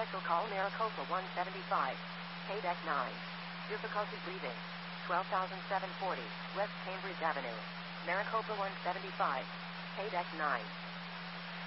Commercial call Maricopa 175. Pay deck 9. Difficulty breathing. 12,740 West Cambridge Avenue. Maricopa 175. Pay deck 9.